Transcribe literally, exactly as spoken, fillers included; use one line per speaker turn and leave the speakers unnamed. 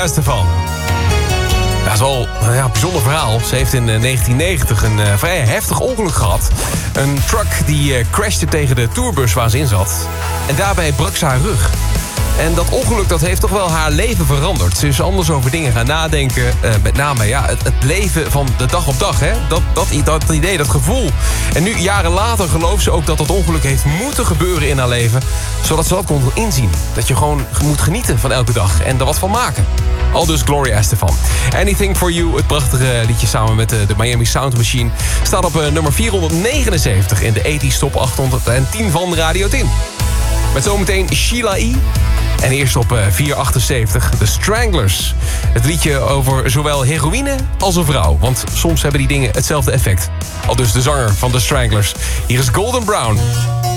Estefan. Dat is wel nou ja, een bijzonder verhaal. Ze heeft in uh, negentien negentig een uh, vrij heftig ongeluk gehad. Een truck die uh, crashte tegen de tourbus waar ze in zat. En daarbij brak ze haar rug. En dat ongeluk dat heeft toch wel haar leven veranderd. Ze is anders over dingen gaan nadenken. Uh, met name ja, het, het leven van de dag op dag. Hè? Dat, dat, dat idee, dat gevoel. En nu, jaren later, gelooft ze ook dat dat ongeluk heeft moeten gebeuren in haar leven. Zodat ze dat kon inzien. Dat je gewoon moet genieten van elke dag. En er wat van maken. Aldus Gloria Estefan. Anything for You, het prachtige liedje samen met de, de Miami Sound Machine... staat op uh, nummer vierhonderdnegenenzeventig in de tachtig Top achthonderdtien van Radio tien. Met zometeen Sheila E. En eerst op uh, vierhonderdachtenzeventig, The Stranglers. Het liedje over zowel heroïne als een vrouw. Want soms hebben die dingen hetzelfde effect. Aldus de zanger van The Stranglers. Hier is Golden Brown.